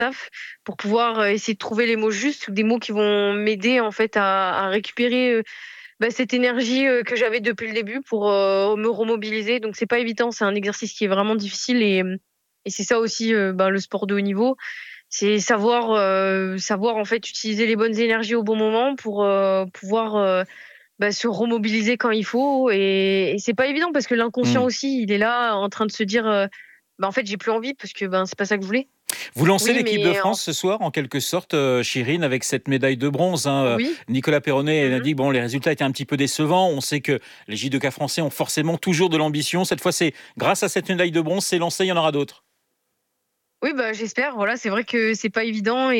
taf pour pouvoir, essayer de trouver les mots justes ou des mots qui vont m'aider en fait à récupérer, cette énergie, que j'avais depuis le début pour, me remobiliser. Donc c'est pas évident, c'est un exercice qui est vraiment difficile et c'est ça aussi, le sport de haut niveau. C'est savoir en fait utiliser les bonnes énergies au bon moment pour, pouvoir, se remobiliser quand il faut et c'est pas évident parce que l'inconscient Mmh. aussi, il est là en train de se dire, en fait, j'ai plus envie parce que, c'est pas ça que je voulais. Vous lancez Oui, l'équipe de mais en France ce soir, en quelque sorte, Chirine, avec cette médaille de bronze, hein. oui. Nicolas Perronnet a Mmh. dit bon, les résultats étaient un petit peu décevants. On sait que les judokas français ont forcément toujours de l'ambition. Cette fois, c'est grâce à cette médaille de bronze, c'est lancé, il y en aura d'autres. Oui, j'espère, voilà, c'est vrai que c'est pas évident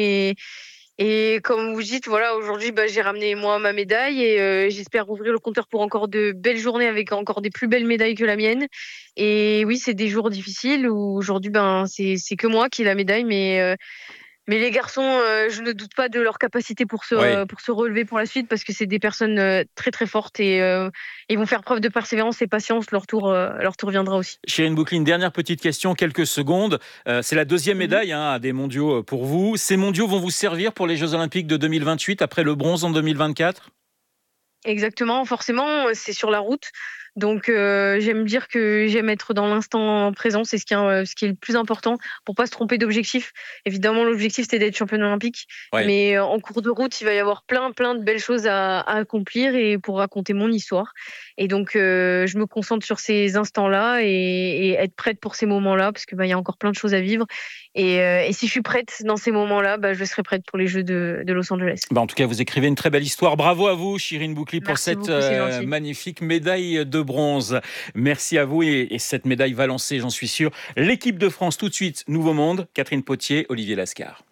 et comme vous dites, voilà, aujourd'hui, j'ai ramené moi ma médaille et j'espère ouvrir le compteur pour encore de belles journées avec encore des plus belles médailles que la mienne. Et oui, c'est des jours difficiles où aujourd'hui, c'est que moi qui ai la médaille, mais les garçons, je ne doute pas de leur capacité Oui. pour se relever pour la suite parce que c'est des personnes, très, très fortes et ils vont faire preuve de persévérance et patience. Leur tour viendra aussi. Chirine Boucline, dernière petite question, quelques secondes. C'est la deuxième Mmh. médaille, hein, à des mondiaux pour vous. Ces mondiaux vont vous servir pour les Jeux Olympiques de 2028 après le bronze en 2024? Exactement, forcément, c'est sur la route. Donc j'aime dire que j'aime être dans l'instant présent, c'est ce qui est le plus important pour pas se tromper d'objectif. Évidemment, l'objectif, c'était d'être championne olympique, Oui. mais en cours de route, il va y avoir plein, plein de belles choses à accomplir et pour raconter mon histoire et donc je me concentre sur ces instants-là et être prête pour ces moments-là parce que, il y a encore plein de choses à vivre et si je suis prête dans ces moments-là, je serai prête pour les Jeux de Los Angeles. En tout cas, vous écrivez une très belle histoire. Bravo à vous, Chirine Boucli, pour Merci cette beaucoup, c'est gentil. magnifique médaille de bronze. Merci à vous et cette médaille va lancer, j'en suis sûr, l'équipe de France tout de suite. Nouveau Monde, Catherine Potier, Olivier Lascar.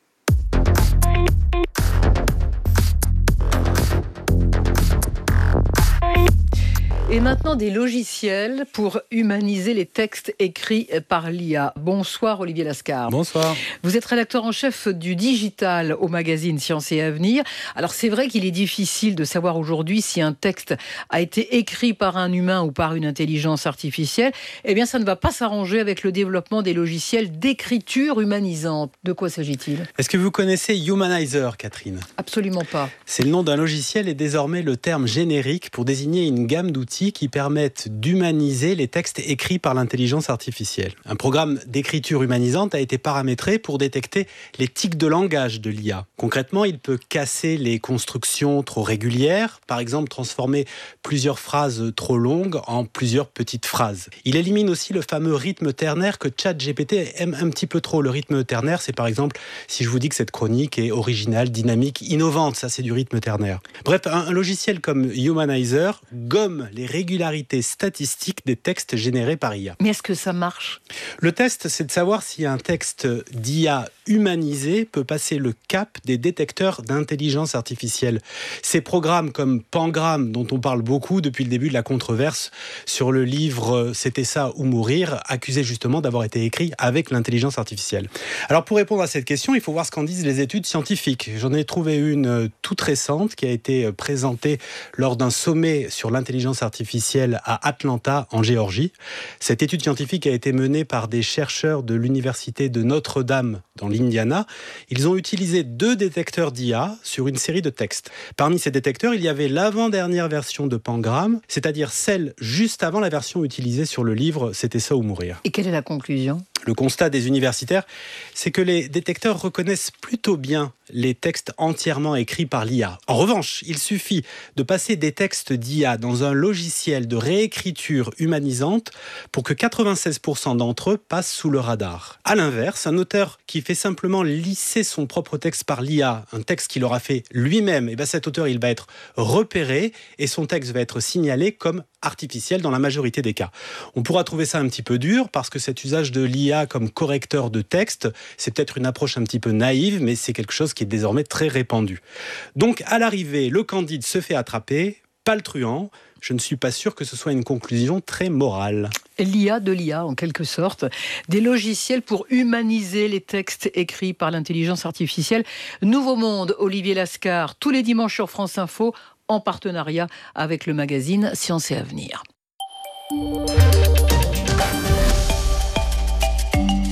Et maintenant, des logiciels pour humaniser les textes écrits par l'IA. Bonsoir Olivier Lascar. Bonsoir. Vous êtes rédacteur en chef du digital au magazine Science et Avenir. Alors c'est vrai qu'il est difficile de savoir aujourd'hui si un texte a été écrit par un humain ou par une intelligence artificielle. Eh bien, ça ne va pas s'arranger avec le développement des logiciels d'écriture humanisante. De quoi s'agit-il ? Est-ce que vous connaissez Humanizer, Catherine ? Absolument pas. C'est le nom d'un logiciel et désormais le terme générique pour désigner une gamme d'outils qui permettent d'humaniser les textes écrits par l'intelligence artificielle. Un programme d'écriture humanisante a été paramétré pour détecter les tics de langage de l'IA. Concrètement, il peut casser les constructions trop régulières, par exemple transformer plusieurs phrases trop longues en plusieurs petites phrases. Il élimine aussi le fameux rythme ternaire que ChatGPT aime un petit peu trop. Le rythme ternaire, c'est par exemple si je vous dis que cette chronique est originale, dynamique, innovante, ça c'est du rythme ternaire. Bref, un logiciel comme Humanizer gomme les régularités statistiques des textes générés par IA. Mais est-ce que ça marche ? Le test, c'est de savoir si un texte d'IA humanisé peut passer le cap des détecteurs d'intelligence artificielle. Ces programmes comme Pangram, dont on parle beaucoup depuis le début de la controverse sur le livre C'était ça ou mourir, accusé justement d'avoir été écrit avec l'intelligence artificielle. Alors pour répondre à cette question, il faut voir ce qu'en disent les études scientifiques. J'en ai trouvé une toute récente qui a été présentée lors d'un sommet sur l'intelligence artificielle à Atlanta, en Géorgie. Cette étude scientifique a été menée par des chercheurs de l'université de Notre-Dame dans l'Indiana. Ils ont utilisé 2 détecteurs d'IA sur une série de textes. Parmi ces détecteurs, il y avait l'avant-dernière version de Pangram, c'est-à-dire celle juste avant la version utilisée sur le livre C'était ça ou mourir. Et quelle est la conclusion ? Le constat des universitaires, c'est que les détecteurs reconnaissent plutôt bien les textes entièrement écrits par l'IA. En revanche, il suffit de passer des textes d'IA dans un logiciel de réécriture humanisante pour que 96% d'entre eux passent sous le radar. À l'inverse, un auteur qui fait simplement lisser son propre texte par l'IA, un texte qu'il aura fait lui-même, cet auteur il va être repéré et son texte va être signalé comme artificiel dans la majorité des cas. On pourra trouver ça un petit peu dur parce que cet usage de l'IA comme correcteur de texte, c'est peut-être une approche un petit peu naïve, mais c'est quelque chose qui est désormais très répandu. Donc à l'arrivée, le candide se fait attraper, pas le truand. Je ne suis pas sûr que ce soit une conclusion très morale. L'IA de l'IA, en quelque sorte. Des logiciels pour humaniser les textes écrits par l'intelligence artificielle. Nouveau Monde, Olivier Lascar, tous les dimanches sur France Info, en partenariat avec le magazine Science et Avenir.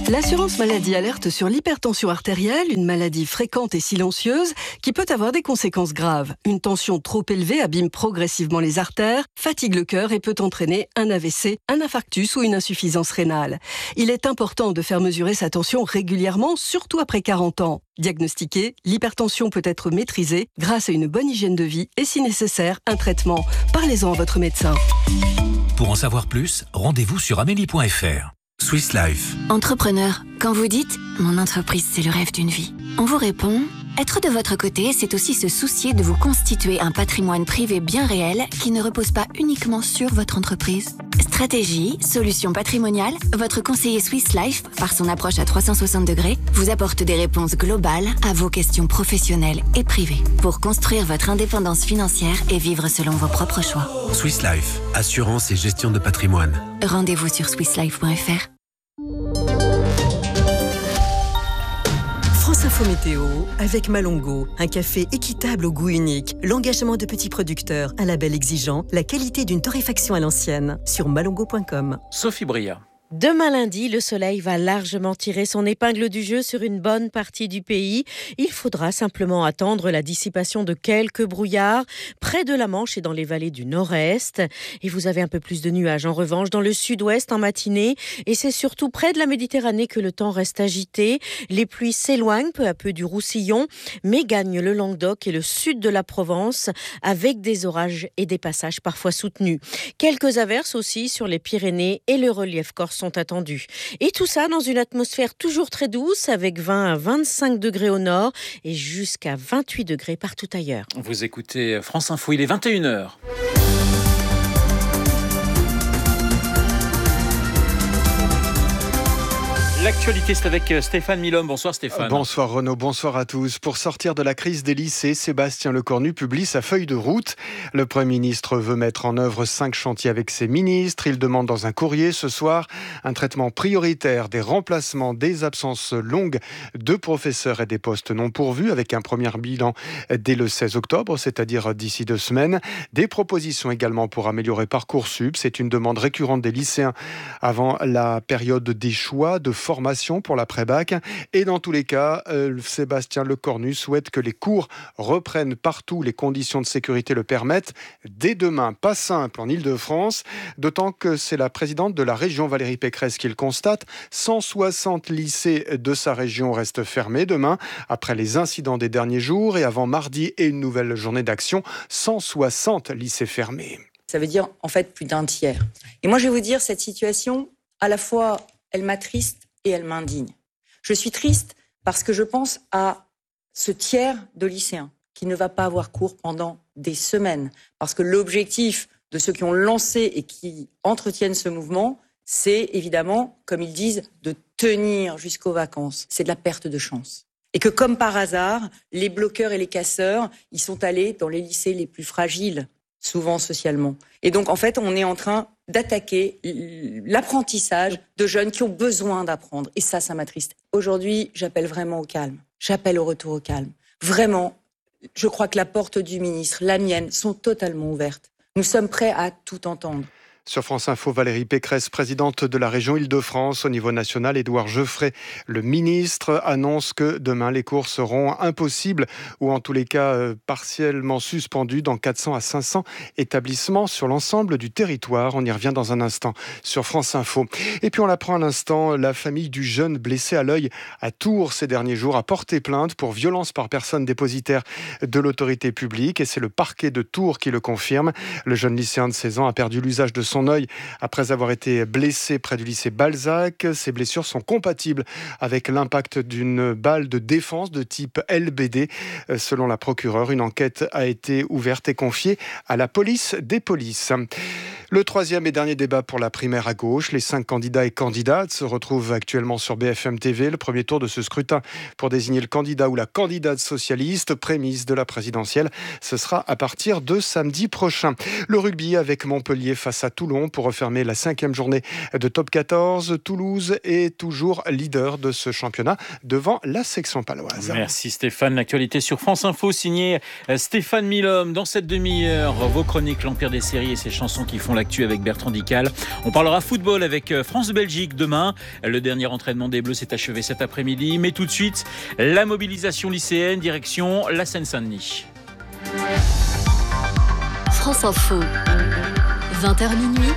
L'assurance maladie alerte sur l'hypertension artérielle, une maladie fréquente et silencieuse qui peut avoir des conséquences graves. Une tension trop élevée abîme progressivement les artères, fatigue le cœur et peut entraîner un AVC, un infarctus ou une insuffisance rénale. Il est important de faire mesurer sa tension régulièrement, surtout après 40 ans. Diagnostiquée, l'hypertension peut être maîtrisée grâce à une bonne hygiène de vie et si nécessaire, un traitement. Parlez-en à votre médecin. Pour en savoir plus, rendez-vous sur amélie.fr. Swiss Life. Entrepreneur, quand vous dites « Mon entreprise, c'est le rêve d'une vie », on vous répond « Être de votre côté, c'est aussi se soucier de vous constituer un patrimoine privé bien réel qui ne repose pas uniquement sur votre entreprise. » Stratégie, solutions patrimoniales, votre conseiller Swiss Life, par son approche à 360 degrés, vous apporte des réponses globales à vos questions professionnelles et privées pour construire votre indépendance financière et vivre selon vos propres choix. Swiss Life, assurance et gestion de patrimoine. Rendez-vous sur swisslife.fr. France Info Météo avec Malongo, un café équitable au goût unique, l'engagement de petits producteurs, un label exigeant, la qualité d'une torréfaction à l'ancienne. Sur malongo.com. Sophie Bria. Demain lundi, le soleil va largement tirer son épingle du jeu sur une bonne partie du pays. Il faudra simplement attendre la dissipation de quelques brouillards près de la Manche et dans les vallées du nord-est. Et vous avez un peu plus de nuages en revanche dans le sud-ouest en matinée. Et c'est surtout près de la Méditerranée que le temps reste agité. Les pluies s'éloignent peu à peu du Roussillon, mais gagnent le Languedoc et le sud de la Provence avec des orages et des passages parfois soutenus. Quelques averses aussi sur les Pyrénées et le relief corse sont attendus. Et tout ça dans une atmosphère toujours très douce avec 20 à 25 degrés au nord et jusqu'à 28 degrés partout ailleurs. Vous écoutez France Info, il est 21h. L'actualité, c'est avec Stéphane Milhomme. Bonsoir Stéphane. Bonsoir Renaud, bonsoir à tous. Pour sortir de la crise des lycées, Sébastien Lecornu publie sa feuille de route. Le Premier ministre veut mettre en œuvre 5 chantiers avec ses ministres. Il demande dans un courrier ce soir un traitement prioritaire des remplacements, des absences longues de professeurs et des postes non pourvus avec un premier bilan dès le 16 octobre, c'est-à-dire d'ici 2 semaines. Des propositions également pour améliorer Parcoursup. C'est une demande récurrente des lycéens avant la période des choix de formation pour l'après-bac. Et dans tous les cas, Sébastien Lecornu souhaite que les cours reprennent partout où les conditions de sécurité le permettent dès demain. Pas simple en Ile-de-France, d'autant que c'est la présidente de la région, Valérie Pécresse, qui le constate. 160 lycées de sa région restent fermés demain, après les incidents des derniers jours et avant mardi et une nouvelle journée d'action. 160 lycées fermés. Ça veut dire en fait plus d'un tiers. Et moi je vais vous dire, cette situation, à la fois elle m'attriste et elle m'indigne. Je suis triste parce que je pense à ce tiers de lycéens qui ne va pas avoir cours pendant des semaines. Parce que l'objectif de ceux qui ont lancé et qui entretiennent ce mouvement, c'est évidemment, comme ils disent, de tenir jusqu'aux vacances. C'est de la perte de chance. Et que comme par hasard, les bloqueurs et les casseurs, ils sont allés dans les lycées les plus fragiles, souvent socialement. Et donc, en fait, on est en train d'attaquer l'apprentissage de jeunes qui ont besoin d'apprendre. Et ça m'attriste. Aujourd'hui, j'appelle vraiment au calme. J'appelle au retour au calme. Vraiment, je crois que la porte du ministre, la mienne, sont totalement ouvertes. Nous sommes prêts à tout entendre. Sur France Info, Valérie Pécresse, présidente de la région Île-de-France. Au niveau national, Édouard Geoffrey, le ministre, annonce que demain, les cours seront impossibles ou en tous les cas partiellement suspendus dans 400 à 500 établissements sur l'ensemble du territoire. On y revient dans un instant sur France Info. Et puis on l'apprend à l'instant, la famille du jeune blessé à l'œil à Tours ces derniers jours a porté plainte pour violence par personne dépositaire de l'autorité publique. Et c'est le parquet de Tours qui le confirme. Le jeune lycéen de 16 ans a perdu l'usage de son œil après avoir été blessé près du lycée Balzac. Ces blessures sont compatibles avec l'impact d'une balle de défense de type LBD. Selon la procureure, une enquête a été ouverte et confiée à la police des polices. Le troisième et dernier débat pour la primaire à gauche. Les 5 candidats et candidates se retrouvent actuellement sur BFM TV. Le premier tour de ce scrutin pour désigner le candidat ou la candidate socialiste, prémisse de la présidentielle. Ce sera à partir de samedi prochain. Le rugby avec Montpellier face à Toulon pour refermer la 5e journée de Top 14. Toulouse est toujours leader de ce championnat devant la section paloise. Merci Stéphane. L'actualité sur France Info, signé Stéphane Milhomme. Dans cette demi-heure, vos chroniques, l'Empire des séries et ses chansons qui font l'actu avec Bertrand Dical. On parlera football avec France-Belgique demain. Le dernier entraînement des Bleus s'est achevé cet après-midi. Mais tout de suite, la mobilisation lycéenne, direction la Seine-Saint-Denis. France Info, 20h minuit.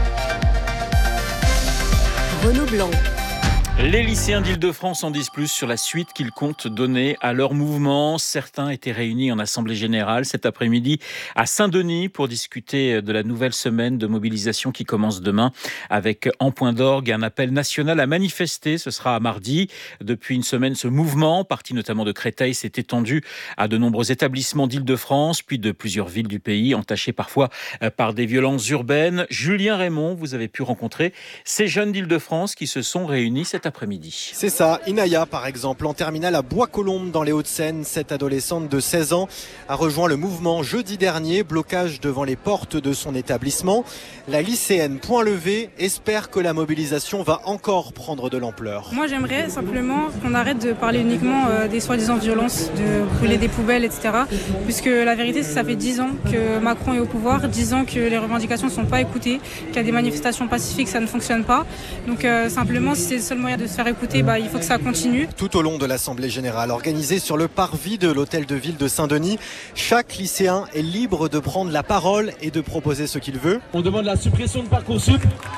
Renaud Blanc. Les lycéens d'Île-de-France en disent plus sur la suite qu'ils comptent donner à leur mouvement. Certains étaient réunis en assemblée générale cet après-midi à Saint-Denis pour discuter de la nouvelle semaine de mobilisation qui commence demain avec en point d'orgue un appel national à manifester. Ce sera à mardi. Depuis une semaine, ce mouvement, parti notamment de Créteil, s'est étendu à de nombreux établissements d'Île-de-France, puis de plusieurs villes du pays, entachées parfois par des violences urbaines. Julien Raymond, vous avez pu rencontrer ces jeunes d'Île-de-France qui se sont réunis cet après-midi. C'est ça, Inaya par exemple, en terminale à Bois-Colombes dans les Hauts-de-Seine. Cette adolescente de 16 ans a rejoint le mouvement jeudi dernier, blocage devant les portes de son établissement. La lycéenne Point Levé espère que la mobilisation va encore prendre de l'ampleur. Moi j'aimerais simplement qu'on arrête de parler uniquement des soi-disant violences, de brûler des poubelles, etc. Puisque la vérité c'est que ça fait 10 ans que Macron est au pouvoir, 10 ans que les revendications ne sont pas écoutées, qu'il y a des manifestations pacifiques, ça ne fonctionne pas. Donc simplement si c'est le seul moyen de se faire écouter, il faut que ça continue. Tout au long de l'Assemblée Générale organisée sur le parvis de l'hôtel de ville de Saint-Denis, chaque lycéen est libre de prendre la parole et de proposer ce qu'il veut. On demande la suppression de Parcoursup.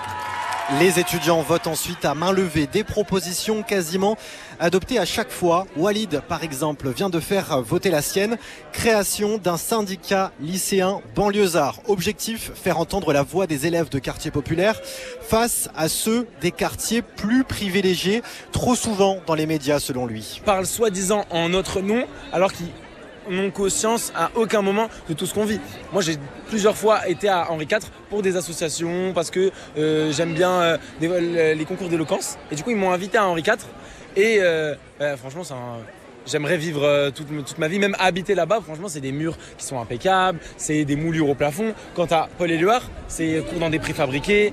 Les étudiants votent ensuite à main levée des propositions quasiment adoptées à chaque fois. Walid, par exemple, vient de faire voter la sienne. Création d'un syndicat lycéen banlieusard. Objectif, faire entendre la voix des élèves de quartiers populaires face à ceux des quartiers plus privilégiés, trop souvent dans les médias selon lui. Parle soi-disant en notre nom, alors qu'ils n'ont conscience à aucun moment de tout ce qu'on vit. Moi j'ai plusieurs fois été à Henri IV pour des associations parce que j'aime bien les concours d'éloquence et du coup ils m'ont invité à Henri IV et franchement j'aimerais vivre toute ma vie, même habiter là-bas. Franchement, c'est des murs qui sont impeccables, c'est des moulures au plafond. Quant à Paul-Éluard, c'est cours dans des préfabriqués.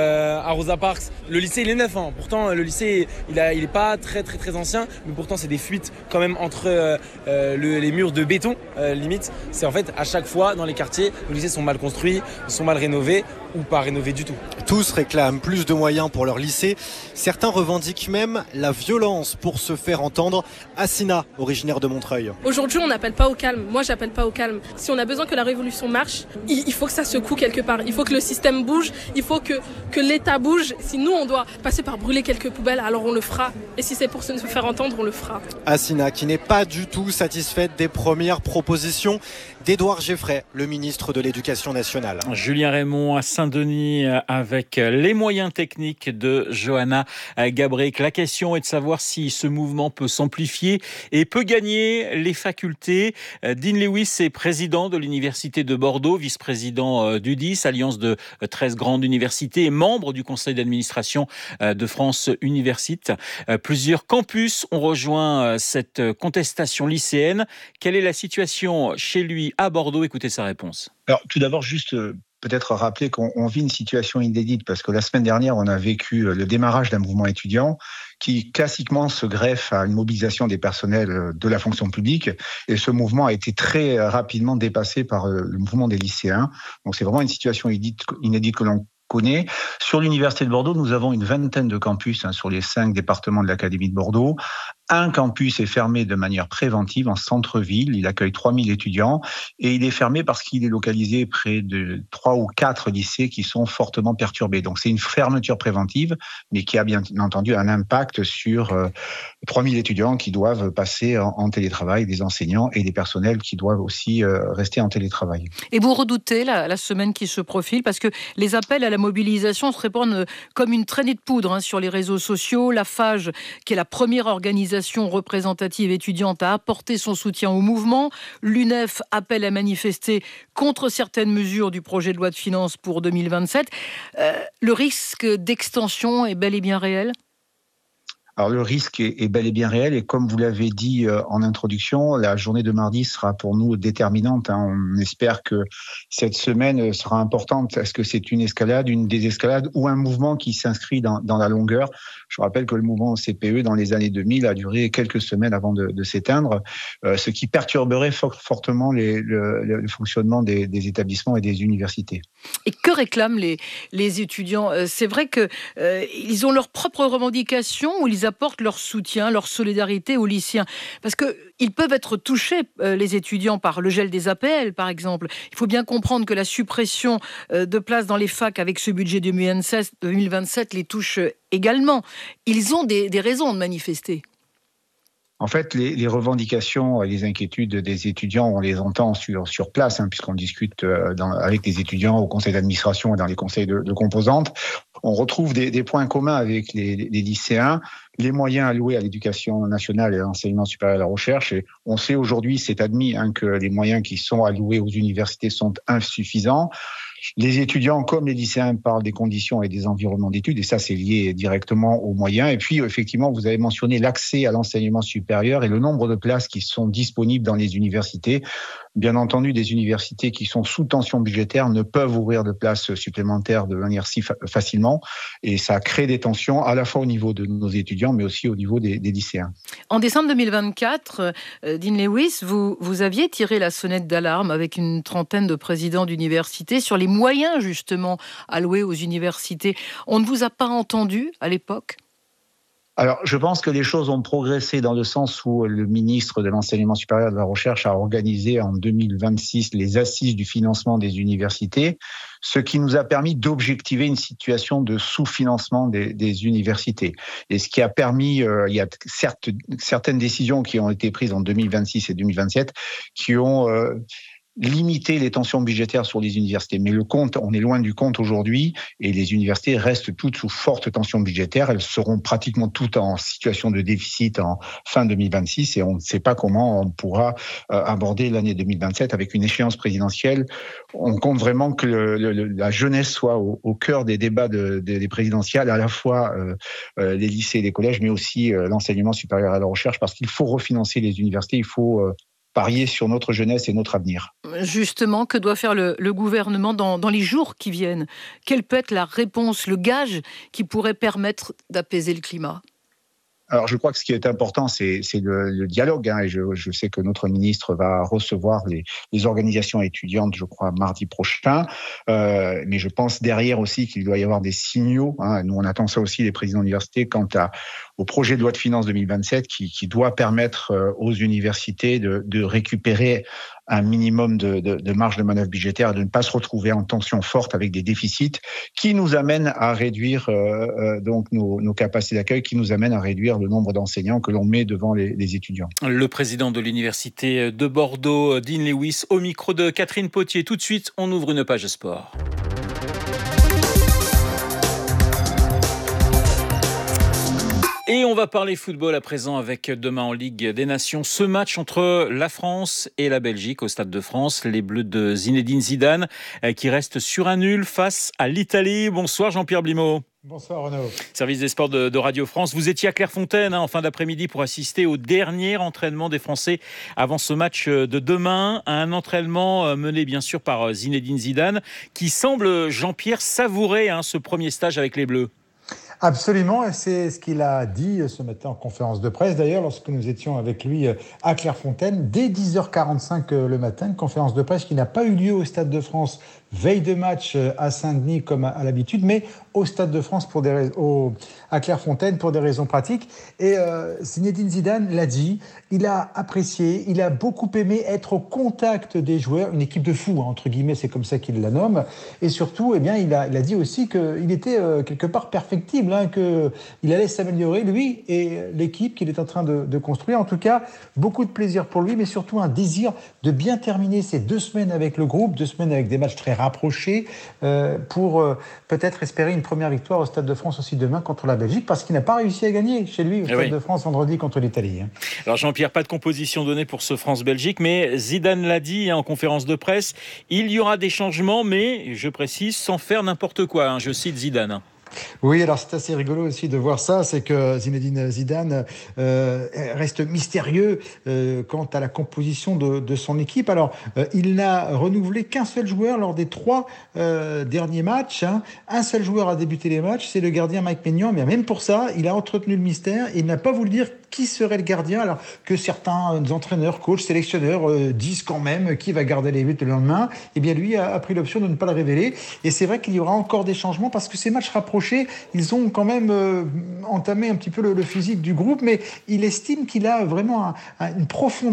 À Rosa Parks, le lycée, il est neuf. Pourtant, le lycée, il est pas très, très, très ancien. Mais pourtant, c'est des fuites quand même entre les murs de béton, limite. C'est en fait, à chaque fois, dans les quartiers, les lycées sont mal construits, sont mal rénovés ou pas rénovés du tout. Tous réclament plus de moyens pour leur lycée. Certains revendiquent même la violence pour se faire entendre. Assina, originaire de Montreuil. Aujourd'hui, on n'appelle pas au calme. Moi, j'appelle pas au calme. Si on a besoin que la révolution marche, il faut que ça secoue quelque part. Il faut que le système bouge. Il faut que l'État bouge. Si nous, on doit passer par brûler quelques poubelles, alors on le fera. Et si c'est pour se faire entendre, on le fera. Assina, qui n'est pas du tout satisfaite des premières propositions d'Édouard Geffray, le ministre de l'Éducation nationale. Julien Raymond à Saint-Denis avec les moyens techniques de Johanna Gabrick. La question est de savoir si ce mouvement peut s'amplifier et peut gagner les facultés. Dean Lewis est président de l'Université de Bordeaux, vice-président d'UDIS, alliance de 13 grandes universités et membre du conseil d'administration de France Universite. Plusieurs campus ont rejoint cette contestation lycéenne. Quelle est la situation chez lui à Bordeaux? Écoutez sa réponse. Alors, tout d'abord, juste peut-être rappeler qu'on vit une situation inédite parce que la semaine dernière, on a vécu le démarrage d'un mouvement étudiant qui classiquement se greffe à une mobilisation des personnels de la fonction publique. Et ce mouvement a été très rapidement dépassé par le mouvement des lycéens. Donc, c'est vraiment une situation inédite que l'on connaît. Sur l'Université de Bordeaux, nous avons une vingtaine de campus sur les 5 départements de l'Académie de Bordeaux. Un campus est fermé de manière préventive en centre-ville. Il accueille 3000 étudiants et il est fermé parce qu'il est localisé près de 3 ou 4 lycées qui sont fortement perturbés. Donc c'est une fermeture préventive, mais qui a bien entendu un impact sur 3000 étudiants qui doivent passer en télétravail, des enseignants et des personnels qui doivent aussi rester en télétravail. Et vous redoutez la semaine qui se profile parce que les appels à la mobilisation se répandent comme une traînée de poudre sur les réseaux sociaux. La FAGE, qui est la première organisation représentative étudiante, a apporté son soutien au mouvement. L'UNEF appelle à manifester contre certaines mesures du projet de loi de finances pour 2027. Le risque d'extension est bel et bien réel ? Alors le risque est bel et bien réel et comme vous l'avez dit en introduction, la journée de mardi sera pour nous déterminante. On espère que cette semaine sera importante. Est-ce que c'est une escalade, une désescalade ou un mouvement qui s'inscrit dans la longueur ? Je rappelle que le mouvement CPE dans les années 2000 a duré quelques semaines avant de s'éteindre, ce qui perturberait fortement le fonctionnement des établissements et des universités. Et que réclament les étudiants ? C'est vrai qu'ils ont leurs propres revendications ou ils apportent leur soutien, leur solidarité aux lycéens. Parce qu'ils peuvent être touchés, les étudiants, par le gel des APL, par exemple. Il faut bien comprendre que la suppression de places dans les facs avec ce budget 2027 les touche également. Ils ont des raisons de manifester. En fait, les revendications et les inquiétudes des étudiants, on les entend sur place, puisqu'on discute avec les étudiants au conseil d'administration et dans les conseils de composantes. On retrouve des points communs avec les lycéens, les moyens alloués à l'éducation nationale et à l'enseignement supérieur et à la recherche. Et on sait aujourd'hui, c'est admis, que les moyens qui sont alloués aux universités sont insuffisants. Les étudiants comme les lycéens parlent des conditions et des environnements d'études, et ça, c'est lié directement aux moyens. Et puis, effectivement, vous avez mentionné l'accès à l'enseignement supérieur et le nombre de places qui sont disponibles dans les universités. Bien entendu, des universités qui sont sous tension budgétaire ne peuvent ouvrir de places supplémentaires de manière si facilement, et ça crée des tensions à la fois au niveau de nos étudiants, mais aussi au niveau des lycéens. En décembre 2024, Dean Lewis, vous aviez tiré la sonnette d'alarme avec une trentaine de présidents d'universités sur les moyens justement alloués aux universités. On ne vous a pas entendu à l'époque ? Alors, je pense que les choses ont progressé dans le sens où le ministre de l'Enseignement supérieur et de la Recherche a organisé en 2026 les assises du financement des universités, ce qui nous a permis d'objectiver une situation de sous-financement des universités. Et ce qui a permis, il y a certaines décisions qui ont été prises en 2026 et 2027 qui ont limiter les tensions budgétaires sur les universités. Mais le compte, on est loin du compte aujourd'hui et les universités restent toutes sous forte tension budgétaire. Elles seront pratiquement toutes en situation de déficit en fin 2026 et on ne sait pas comment on pourra aborder l'année 2027 avec une échéance présidentielle. On compte vraiment que la jeunesse soit au cœur des débats des présidentielles, à la fois les lycées et les collèges, mais aussi l'enseignement supérieur et la recherche, parce qu'il faut refinancer les universités, il faut parier sur notre jeunesse et notre avenir. Justement, que doit faire le gouvernement dans les jours qui viennent ? Quelle peut être la réponse, le gage qui pourrait permettre d'apaiser le climat ? Alors, je crois que ce qui est important, c'est le dialogue. Et je sais que notre ministre va recevoir les organisations étudiantes, je crois, mardi prochain. Mais je pense derrière aussi qu'il doit y avoir des signaux. Nous, on attend ça aussi des présidents d'université quant au projet de loi de finances 2027 qui doit permettre aux universités de récupérer un minimum de marge de manœuvre budgétaire et de ne pas se retrouver en tension forte avec des déficits qui nous amènent à réduire donc nos capacités d'accueil, qui nous amènent à réduire le nombre d'enseignants que l'on met devant les étudiants. Le président de l'université de Bordeaux, Dean Lewis, au micro de Catherine Potier. Tout de suite, on ouvre une page sport. Et on va parler football à présent avec demain en Ligue des Nations ce match entre la France et la Belgique au Stade de France. Les Bleus de Zinedine Zidane qui restent sur un nul face à l'Italie. Bonsoir Jean-Pierre Blimaud. Bonsoir Renaud. Service des sports de Radio France. Vous étiez à Clairefontaine en fin d'après-midi pour assister au dernier entraînement des Français avant ce match de demain. Un entraînement mené bien sûr par Zinedine Zidane qui semble, Jean-Pierre, savourer ce premier stage avec les Bleus. Absolument, et c'est ce qu'il a dit ce matin en conférence de presse. D'ailleurs, lorsque nous étions avec lui à Clairefontaine, dès 10h45 le matin, une conférence de presse qui n'a pas eu lieu au Stade de France, veille de match à Saint-Denis comme à l'habitude, mais au Stade de France à Clairefontaine pour des raisons pratiques. Et Zinedine Zidane l'a dit, il a apprécié, il a beaucoup aimé être au contact des joueurs, une équipe de fous, entre guillemets, c'est comme ça qu'il la nomme. Et surtout, il a dit aussi qu'il était quelque part perfectible, qu'il allait s'améliorer, lui et l'équipe qu'il est en train de construire. En tout cas, beaucoup de plaisir pour lui, mais surtout un désir de bien terminer ces 2 semaines avec le groupe, 2 semaines avec des matchs très rapprochés, pour peut-être espérer une première victoire au Stade de France aussi demain contre la Belgique, parce qu'il n'a pas réussi à gagner chez lui au Stade de France vendredi contre l'Italie. Alors Jean-Pierre, pas de composition donnée pour ce France-Belgique, mais Zidane l'a dit en conférence de presse, il y aura des changements, mais je précise, sans faire n'importe quoi. Je cite Zidane. Oui, alors c'est assez rigolo aussi de voir ça, c'est que Zinedine Zidane reste mystérieux quant à la composition de son équipe. Alors, il n'a renouvelé qu'un seul joueur lors des 3 derniers matchs. Un seul joueur a débuté les matchs, c'est le gardien Mike Maignan, mais même pour ça, il a entretenu le mystère et il n'a pas voulu dire qui serait le gardien, alors que certains entraîneurs, coachs, sélectionneurs disent quand même qui va garder les buts le lendemain. Eh bien, lui a pris l'option de ne pas le révéler. Et c'est vrai qu'il y aura encore des changements parce que ces matchs rapprochés, ils ont quand même entamé un petit peu le physique du groupe, mais il estime qu'il a vraiment une profondeur